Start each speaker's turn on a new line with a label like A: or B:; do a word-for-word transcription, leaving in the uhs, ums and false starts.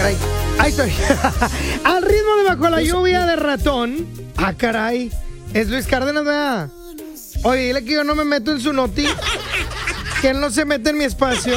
A: caray. Ahí estoy. Al ritmo de Bajo la Lluvia de Ratón. Ah, caray. Es Luis Cárdenas, ¿verdad? Oye, dile que yo no me meto en su noti. Que él no se mete en mi espacio.